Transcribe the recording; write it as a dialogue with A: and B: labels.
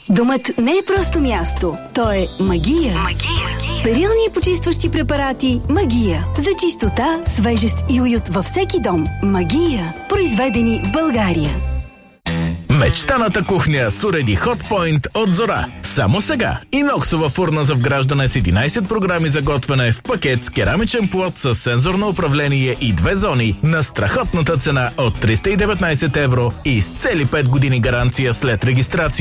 A: Домът не е просто място, то е магия. Перилни и почистващи препарати Магия. За чистота, свежест и уют във всеки дом. Магия. Произведени в България.
B: Мечтаната кухня с уреди Hotpoint от Зора. Само сега. Иноксова фурна за вграждане с 11 програми за готвене в пакет с керамичен плот с сензорно управление и 2 зони на страхотната цена от 319 евро и с цели 5 години гаранция след регистрация.